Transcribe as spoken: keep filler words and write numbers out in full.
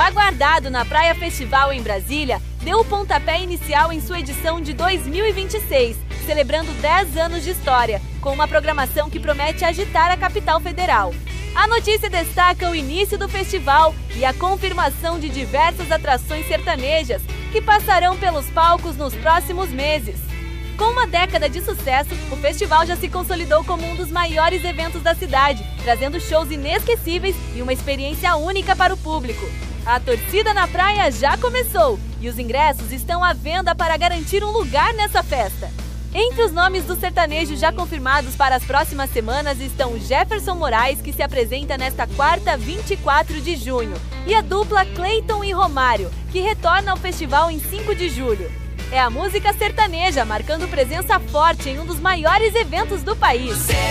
aguardado na Praia Festival em Brasília deu o pontapé inicial em sua edição de dois mil e vinte e seis, celebrando dez anos de história, com uma programação que promete agitar a capital federal. A notícia destaca o início do festival e a confirmação de diversas atrações sertanejas que passarão pelos palcos nos próximos meses. Com uma década de sucesso, o festival já se consolidou como um dos maiores eventos da cidade, trazendo shows inesquecíveis e uma experiência única para o público. A torcida na praia já começou e os ingressos estão à venda para garantir um lugar nessa festa. Entre os nomes dos sertanejos já confirmados para as próximas semanas estão Jefferson Moraes, que se apresenta nesta quarta, vinte e quatro de junho, e a dupla Cleiton e Romário, que retorna ao festival em cinco de julho. É a música sertaneja marcando presença forte em um dos maiores eventos do país.